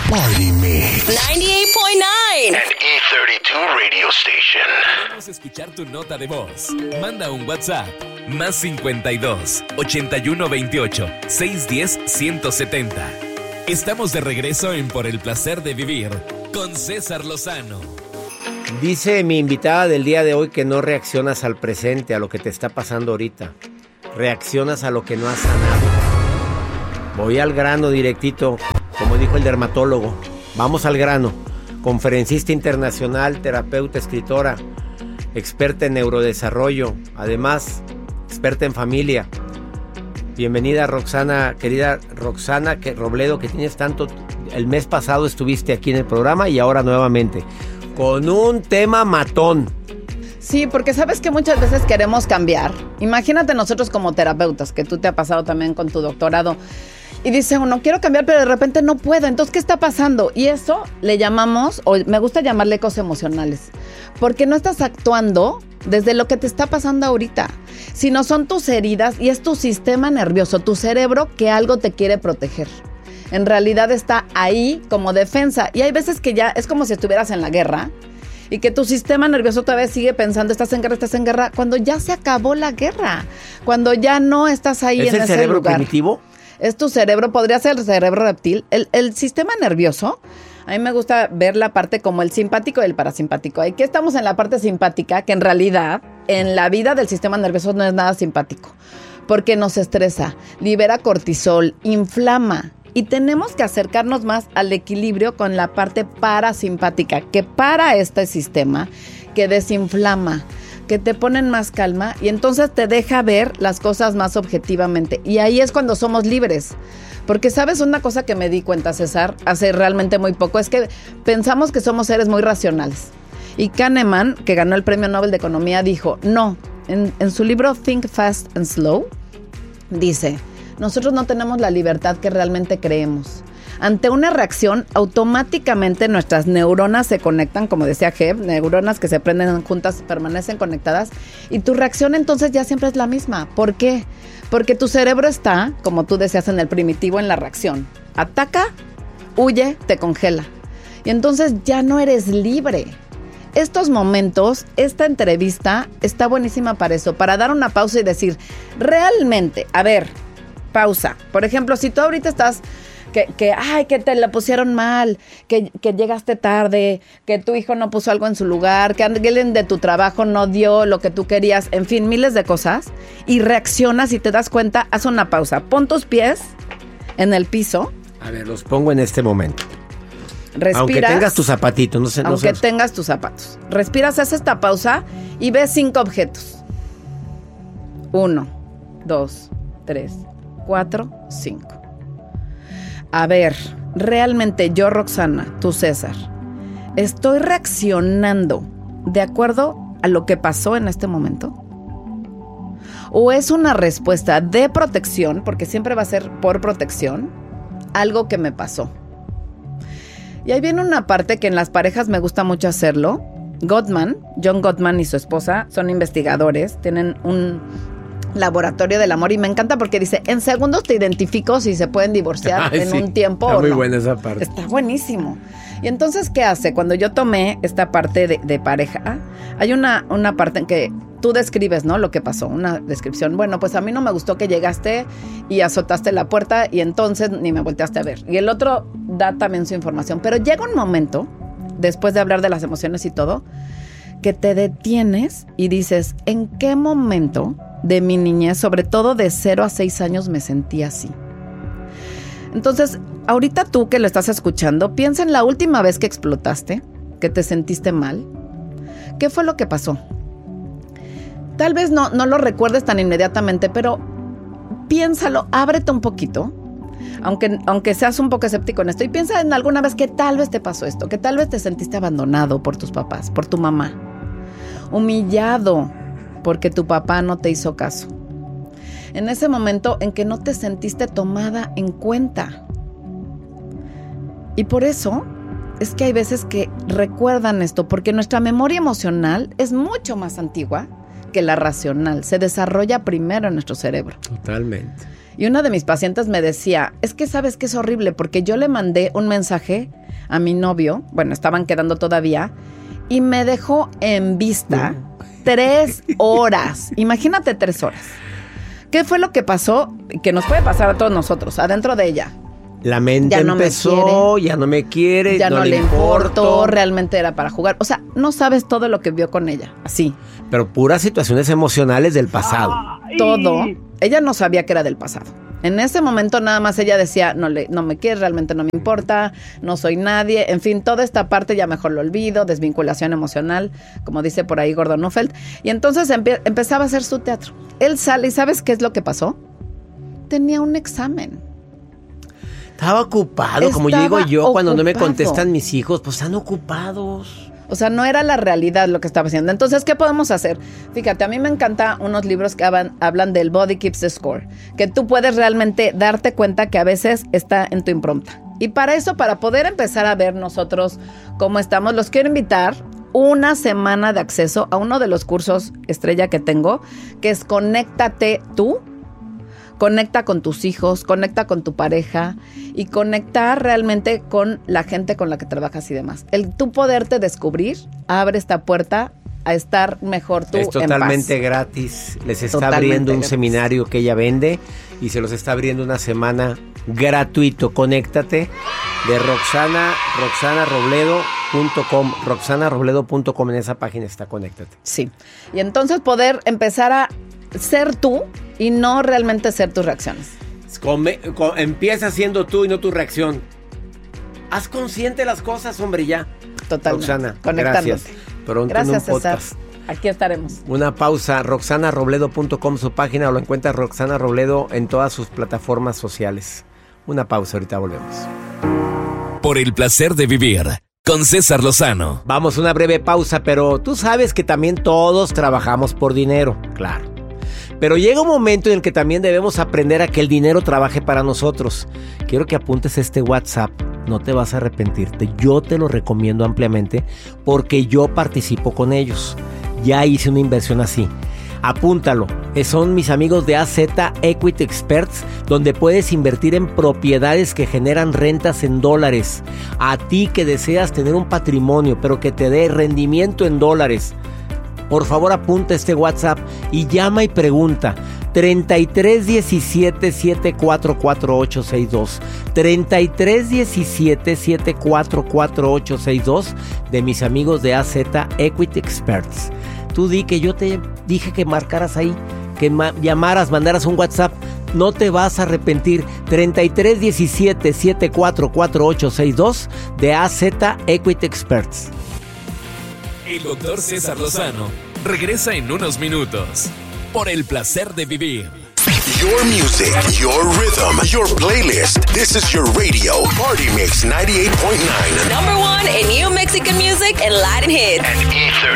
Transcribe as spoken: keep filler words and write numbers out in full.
Party Mix. noventa y ocho punto nueve. An E treinta y dos radio station. Queremos escuchar tu nota de voz. Manda un WhatsApp. Más cincuenta y dos, ochenta y uno veintiocho, seiscientos diez, ciento setenta. Estamos de regreso en Por el Placer de Vivir con César Lozano. Dice mi invitada del día de hoy que no reaccionas al presente, a lo que te está pasando ahorita. Reaccionas a lo que no has sanado. Voy al grano directito, como dijo el dermatólogo. Vamos al grano. Conferencista internacional, terapeuta, escritora, experta en neurodesarrollo, además experta en familia. Bienvenida, Roxana, querida Roxana que Robledo, que tienes tanto. El mes pasado estuviste aquí en el programa y ahora nuevamente con un tema matón. Sí, porque sabes que muchas veces queremos cambiar. Imagínate nosotros como terapeutas, que tú te ha pasado también con tu doctorado, y dice uno, quiero cambiar, pero de repente no puedo. Entonces, ¿qué está pasando? Y eso le llamamos, o me gusta llamarle ecos emocionales, porque no estás actuando desde lo que te está pasando ahorita, sino son tus heridas y es tu sistema nervioso, tu cerebro que algo te quiere proteger. En realidad está ahí como defensa, y hay veces que ya es como si estuvieras en la guerra y que tu sistema nervioso todavía sigue pensando, estás en guerra, estás en guerra, cuando ya se acabó la guerra, cuando ya no estás ahí en ese lugar. ¿Es el cerebro primitivo? Es tu cerebro, podría ser el cerebro reptil. El, el sistema nervioso, a mí me gusta ver la parte como el simpático y el parasimpático. Aquí estamos en la parte simpática, que en realidad en la vida del sistema nervioso no es nada simpático, porque nos estresa, libera cortisol, inflama. Y tenemos que acercarnos más al equilibrio con la parte parasimpática, que para este sistema, que desinflama, que te ponen más calma y entonces te deja ver las cosas más objetivamente. Y ahí es cuando somos libres. Porque, ¿sabes una cosa que me di cuenta, César, hace realmente muy poco? Es que pensamos que somos seres muy racionales. Y Kahneman, que ganó el Premio Nobel de Economía, dijo, no, en, en su libro Think Fast and Slow, dice, nosotros no tenemos la libertad que realmente creemos. Ante una reacción, automáticamente nuestras neuronas se conectan, como decía Jeb, neuronas que se prenden juntas permanecen conectadas, y tu reacción entonces ya siempre es la misma. ¿Por qué? Porque tu cerebro está, como tú decías, en el primitivo, en la reacción. Ataca, huye, te congela. Y entonces ya no eres libre. Estos momentos, esta entrevista está buenísima para eso, para dar una pausa y decir, realmente, a ver, pausa. Por ejemplo, si tú ahorita estás... Que, que, ay, que te la pusieron mal, que, que llegaste tarde, que tu hijo no puso algo en su lugar, que alguien de tu trabajo no dio lo que tú querías, en fin, miles de cosas, y reaccionas y te das cuenta, haz una pausa, pon tus pies en el piso. A ver, los pongo en este momento. Respiras. Aunque tengas tus zapatitos, no sé. No aunque sé. tengas tus zapatos. Respiras, haces esta pausa y ves cinco objetos. Uno, dos, tres, cuatro, cinco. A ver, realmente yo, Roxana, tú, César, ¿estoy reaccionando de acuerdo a lo que pasó en este momento? ¿O es una respuesta de protección, porque siempre va a ser por protección, algo que me pasó? Y ahí viene una parte que en las parejas me gusta mucho hacerlo. Gottman, John Gottman y su esposa son investigadores, tienen un laboratorio del amor y me encanta porque dice, en segundos te identifico si se pueden divorciar Ay, en sí, un tiempo está o muy no. buena esa parte. Está buenísimo. Y entonces, ¿qué hace? Cuando yo tomé esta parte de, de pareja, hay una, una parte en que tú describes, ¿no? Lo que pasó, una descripción. Bueno, pues a mí no me gustó que llegaste y azotaste la puerta y entonces ni me volteaste a ver. Y el otro da también su información. Pero llega un momento, después de hablar de las emociones y todo, que te detienes y dices, ¿en qué momento de mi niñez, sobre todo de cero a seis años, me sentí así? Entonces, ahorita tú que lo estás escuchando, piensa en la última vez que explotaste, que te sentiste mal. ¿Qué fue lo que pasó? Tal vez no, no lo recuerdes tan inmediatamente, pero piénsalo, ábrete un poquito, aunque, aunque seas un poco escéptico en esto, y piensa en alguna vez que tal vez te pasó esto, que tal vez te sentiste abandonado por tus papás, por tu mamá, humillado porque tu papá no te hizo caso. En ese momento en que no te sentiste tomada en cuenta. Y por eso es que hay veces que recuerdan esto, porque nuestra memoria emocional es mucho más antigua que la racional. Se desarrolla primero en nuestro cerebro. Totalmente. Y una de mis pacientes me decía, es que sabes que es horrible porque yo le mandé un mensaje a mi novio, bueno, estaban quedando todavía, y me dejó en vista tres horas. Imagínate tres horas. ¿Qué fue lo que pasó? Que nos puede pasar a todos nosotros, adentro de ella. La mente ya no empezó, me quiere, ya no me quiere, ya no, no le le importó, importó. realmente era para jugar. O sea, no sabes todo lo que vio con ella, así. Pero puras situaciones emocionales del pasado. Todo. Ella no sabía que era del pasado. En ese momento nada más ella decía, no, le, no me quiere, realmente no me importa, no soy nadie. En fin, toda esta parte ya mejor lo olvido, desvinculación emocional, como dice por ahí Gordon Neufeld. Y entonces empe- empezaba a hacer su teatro. Él sale y ¿sabes qué es lo que pasó? Tenía un examen. Estaba ocupado, como yo Estaba digo yo, cuando no me ocupado. contestan mis hijos, pues están ocupados. O sea, no era la realidad lo que estaba haciendo. Entonces, ¿qué podemos hacer? Fíjate, a mí me encantan unos libros que hablan, hablan del Body Keeps the Score, que tú puedes realmente darte cuenta que a veces está en tu impronta. Y para eso, para poder empezar a ver nosotros cómo estamos, los quiero invitar una semana de acceso a uno de los cursos estrella que tengo, que es Conéctate Tú. Conecta con tus hijos, conecta con tu pareja y conectar realmente con la gente con la que trabajas y demás. El tú poderte descubrir abre esta puerta a estar mejor tú en Es paz. totalmente gratis. Les está Totalmente abriendo un gratis. seminario que ella vende y se los está abriendo una semana gratuito. Conéctate de Roxana, roxana robledo punto com. roxana robledo punto com, en esa página está Conéctate. Sí. Y entonces poder empezar a ser tú y no realmente ser tus reacciones. Come, co- empieza siendo tú y no tu reacción. Haz consciente las cosas, hombre, ya. Totalmente. Roxana, Conectándote. gracias. Pronto Gracias, en un César. podcast. Aquí estaremos. Una pausa, roxana robledo punto com, su página, o lo encuentras Roxana Robledo en todas sus plataformas sociales. Una pausa, ahorita volvemos. Por el placer de vivir con César Lozano. Vamos, una breve pausa, pero tú sabes que también todos trabajamos por dinero, claro. Pero llega un momento en el que también debemos aprender a que el dinero trabaje para nosotros. Quiero que apuntes este WhatsApp, no te vas a arrepentirte. Yo te lo recomiendo ampliamente porque yo participo con ellos. Ya hice una inversión así. Apúntalo, son mis amigos de A Z Equity Experts, donde puedes invertir en propiedades que generan rentas en dólares. A ti que deseas tener un patrimonio, pero que te dé rendimiento en dólares, por favor apunta este WhatsApp y llama y pregunta. treinta y tres diecisiete setenta y cuatro cuarenta y ocho sesenta y dos. treinta y tres diecisiete setenta y cuatro cuarenta y ocho sesenta y dos de mis amigos de A Z Equity Experts. Tú di que yo te dije que marcaras ahí, que ma- llamaras, mandaras un WhatsApp. No te vas a arrepentir. treinta y tres diecisiete setenta y cuatro cuarenta y ocho sesenta y dos de A Z Equity Experts. El doctor César Lozano regresa en unos minutos. Por el placer de vivir. Your music, your rhythm, your playlist. This is your radio, Party Mix ninety-eight point nine. Number one in new Mexican music and Latin hits. And E thirty-two